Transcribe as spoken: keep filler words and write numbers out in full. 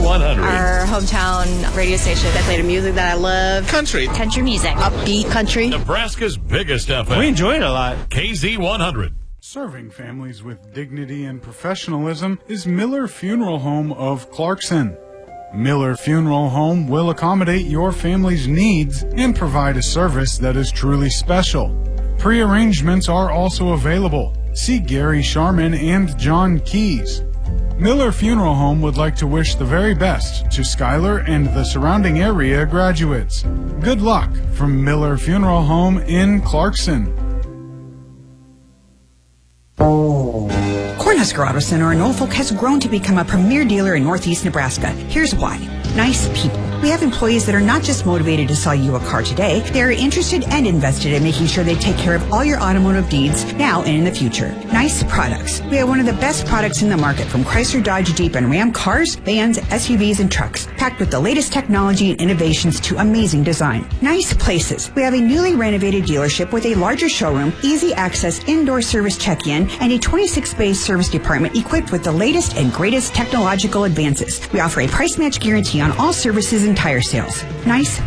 one hundred. Our hometown radio station that played the music that I love. Country. Country music. Upbeat country. Nebraska's biggest F M. We enjoy it a lot. K Z one hundred. Serving families with dignity and professionalism is Miller Funeral Home of Clarkson. Miller Funeral Home will accommodate your family's needs and provide a service that is truly special. Pre-arrangements are also available. See Gary Sharman and John Keys. Miller Funeral Home would like to wish the very best to Schuyler and the surrounding area graduates. Good luck from Miller Funeral Home in Clarkson. Cornhusker Auto Center in Norfolk has grown to become a premier dealer in Northeast Nebraska. Here's why. Nice people. We have employees that are not just motivated to sell you a car today, they are interested and invested in making sure they take care of all your automotive needs now and in the future. Nice products. We have one of the best products in the market from Chrysler, Dodge, Jeep, and Ram cars, vans, S U Vs, and trucks, packed with the latest technology and innovations to amazing design. Nice places. We have a newly renovated dealership with a larger showroom, easy access indoor service check-in, and a twenty-six bay service department equipped with the latest and greatest technological advances. We offer a price match guarantee on all services and tire sales. Nice